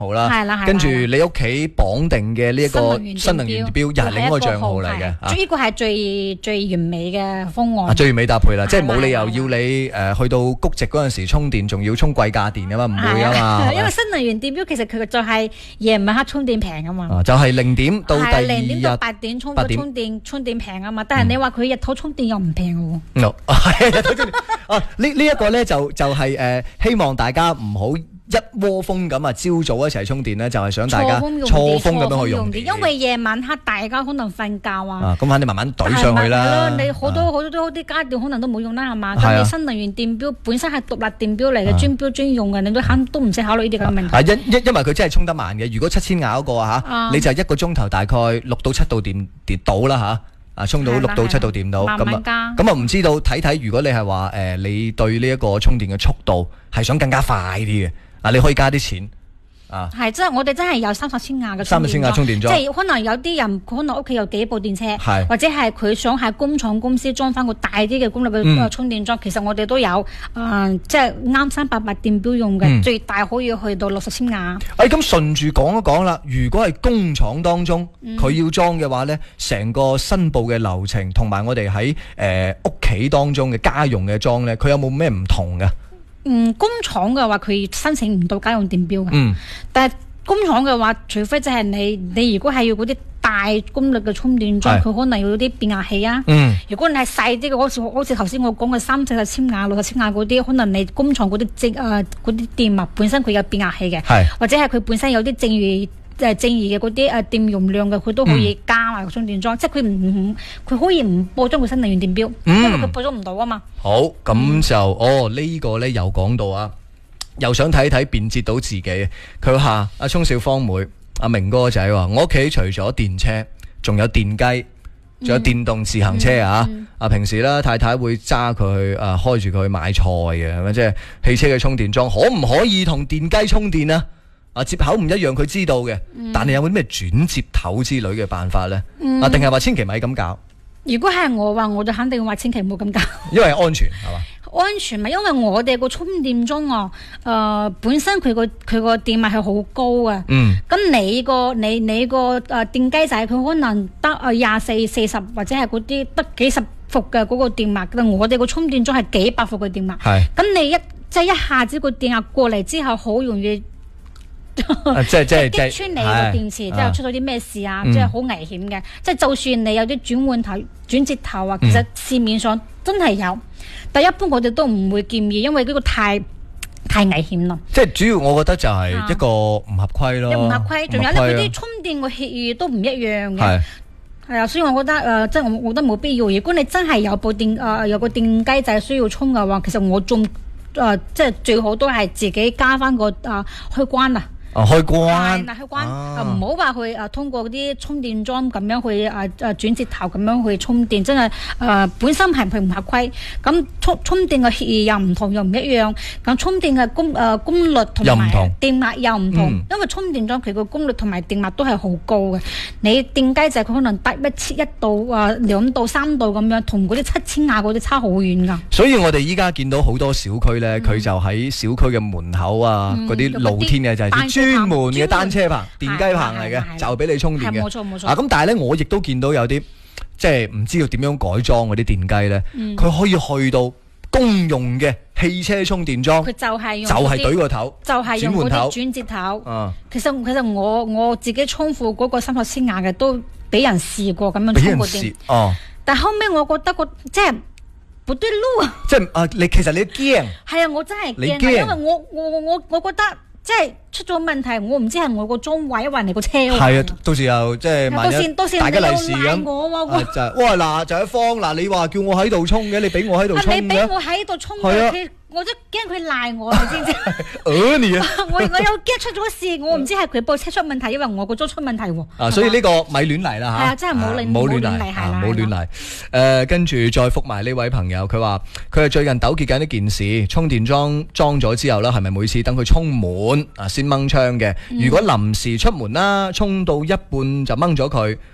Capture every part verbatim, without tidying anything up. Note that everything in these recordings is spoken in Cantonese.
號啦，係啦，跟住你屋企綁定嘅呢一個新能源電錶，又係另一個賬號嚟嘅。 呢個係最最完美嘅方案。 最完美搭配啦，即係冇理由要你誒去到谷值嗰陣時充電，仲要充貴價電噶嘛，唔會啊嘛。 因為新能源電錶其實佢就係夜晚黑充電平啊嘛。 就係零點到第二日零點到八點充充電充電平啊嘛，但係你話佢日頭充電又唔平喎。 係啊，日頭充電啊，呢呢一個咧就就係誒希望大家唔好一窩蜂咁啊，朝早一齊充電咧，就係想大家錯峰咁樣去用電， 因為夜晚黑大家可能瞓覺啊。 咁肯定慢慢懟上去啦。 你好多好多啲家電可能都冇用啦，係嘛？咁你新能源電錶本身係獨立電錶嚟嘅，專錶專用嘅，你都肯都唔使考慮呢啲咁嘅問題。 因因因為佢真係充得慢嘅，如果七千瓦嗰個啊，你就一個鐘頭大概六到七度電電到啦嚇。啊，充到六到七度電到，咁啊，咁啊唔知道睇睇，如果你係話誒，你對呢一個充電嘅速度係想更加快啲嘅，啊，你可以加啲錢。啊， 係，即係我哋真係有三十千瓦嘅三十千瓦充電樁， 即係可能有啲人可能屋企有幾部電車，或者係佢想喺工廠公司裝翻個大啲嘅功率嘅充電樁，嗯、其實我哋都有，誒、呃，即係啱三八八電錶用嘅，嗯、最大可以去到六十千瓦。 誒，咁順住講一講啦，如果係工廠當中佢、嗯、要裝嘅話咧，成個申報嘅流程同埋我哋喺誒屋企當中嘅家用嘅裝咧，佢有冇咩唔同嘅？ 嗯，工廠嘅話佢申請唔到家用電錶嘅， 嗯， 但係工廠嘅話，除非即係你你如果係要嗰啲大功率嘅充電樁，佢可能要啲變壓器啊。嗯，如果你係細啲嘅，好似好似頭先我講嘅三四十千瓦、六十千瓦嗰啲，可能你工廠嗰啲正誒嗰啲電物本身佢有變壓器嘅，係或者係佢本身有啲正餘。即係正義嘅嗰啲誒電容量嘅，佢都可以加埋個充電樁，嗯、即係佢唔佢可以唔播裝個新能源電錶，嗯、因為佢播裝唔到啊嘛。 好，咁就、嗯、哦、這個、呢個咧又講到啊，又想睇睇便捷到自己。佢話阿聰小芳妹、阿明哥仔話：我屋企除咗電車，仲有電雞，仲有電動自行車、嗯、啊！嗯、啊平時咧太太會揸佢啊開住佢去買菜嘅，咁即係汽車嘅充電樁可唔可以同電雞充電啊？啊接口唔一樣，佢知道嘅，嗯、但係有冇啲咩轉接頭之類嘅辦法咧？嗯、啊，定係話千祈咪咁搞？ 如果係我話，我就肯定話千祈唔好咁搞， 因為安全係嘛？ 安全咪因為我哋個充電樁啊，誒、呃、本身佢個佢個電壓係好高啊。嗯。咁你個你你個誒電雞仔佢可能得誒廿四四十或者係嗰啲得幾十伏嘅嗰個電壓，但我哋個充電樁係幾百伏嘅電壓。係。咁你一即係一下子個電壓過嚟之後，好容易。 啊、即係即係擊穿你個電池，即係出咗啲咩事啊？即係好危險嘅。即係就算你有啲轉換頭、轉接頭啊，其實市面上真係有，嗯、但一般我哋都唔會建議，因為呢個太太危險啦。即係主要，我覺得就係一個唔合規咯。 唔合規，仲有咧，佢啲充電個協議都唔一樣嘅。係啊，所以我覺得誒，即、呃、係我我覺得冇必要。如果你真係有部電誒、呃、有個電雞仔需要充嘅話，其實我仲誒、呃、即係最好都係自己加翻個誒、呃、開關啊。 啊，開關， 嗱開關，唔好話去誒通過嗰啲充電樁咁樣去誒誒轉接頭咁樣去充電，真係誒、呃、本身係唔合規。咁充充電嘅協議又唔同又唔一樣，咁充電嘅功誒、呃、功率同埋電壓又唔同，嗯、因為充電樁佢個功率同埋電壓都係好高嘅。你電雞仔佢可能得一千一度啊兩到三度咁樣，同嗰啲七千瓦嗰啲差好遠㗎。 所以我哋依家見到好多小區咧，佢、嗯、就喺小區嘅門口啊，嗰啲、嗯、露天嘅就係專門嘅單車棚、電雞棚嚟嘅，就俾你充電嘅。冇錯冇錯。啊，咁但係咧，我亦都見到有啲即係唔知道點樣改裝嗰啲電雞咧，佢、嗯、可以去到公用嘅汽車充電樁，佢就係用就係懟個頭， 就係用嗰啲轉接頭。嗯，其實其實我我自己充付嗰個三十千瓦嘅都俾人試過咁樣充過電。哦，但後尾我覺得個即係。唔對路啊！ 即係啊，你其實你驚係啊，我真係驚，因為我我我我我覺得即係出咗問題，我唔知係我個中位還係個車位。係啊， 到時候即係萬一大家利是咁，我就哇嗱就一方嗱，你話叫我喺度充嘅，你俾我喺度充嘅， 你俾我喺度充嘅。我都驚佢賴我，你知唔知？ 呃你啊！ 我我有驚出咗事，我唔知係佢部車出問題，因為我個租出問題喎。 啊，所以呢個咪亂嚟啦嚇！ 係啊，真係冇亂冇亂嚟，係啦， 冇亂嚟。誒，跟住再覆埋呢位朋友，佢話佢係最近糾結緊一件事，充電樁裝咗之後咧，係咪每次等佢充滿啊先掹槍嘅？如果臨時出門啦，充到一半就掹咗佢，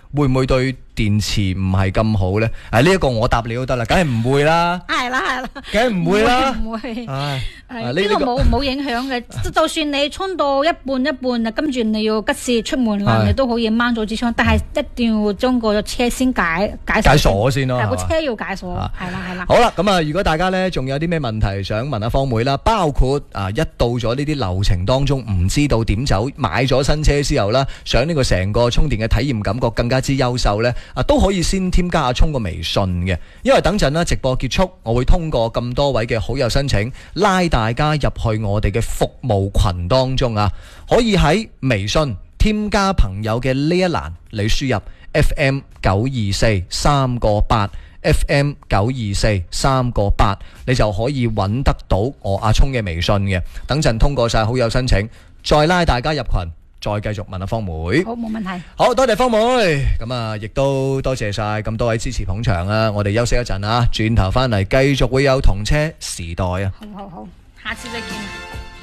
會唔會對電池唔係咁好咧？啊，呢一個我答你都得啦，梗係唔會啦。 係啦係啦， 梗係唔會啦。 唔會。 唉， 呢個冇冇影響嘅，就算你充到一半一半啊，跟住你要急事出門啦，你都可以掹咗支槍，但係一定要將個車先解解解鎖先咯。 係個車要解鎖，係啦係啦。 好啦，咁啊，如果大家咧仲有啲咩問題想問阿方妹啦，包括啊一到咗呢啲流程當中唔知道點走，買咗新車之後啦，想呢個成個充電嘅體驗感覺更加之優秀咧，啊都可以先添加阿聰個微信嘅，因為等陣啦直播結束，我會通過咁多位嘅好友申請，拉大家入去我哋嘅服務群當中啊，可以喺微信添加朋友嘅呢一欄，你輸入 F M 九二四三個八 F M 九二四三個八，你就可以揾得到我阿聰嘅微信嘅。等陣通過晒好友申請，再拉大家入群，再繼續問阿方妹。 好，冇問題。 好多謝方妹，咁啊，亦都多謝晒咁多位支持捧場啊！我哋休息一陣啊，轉頭翻嚟繼續會有同車時代啊！ 好好好，下次再見。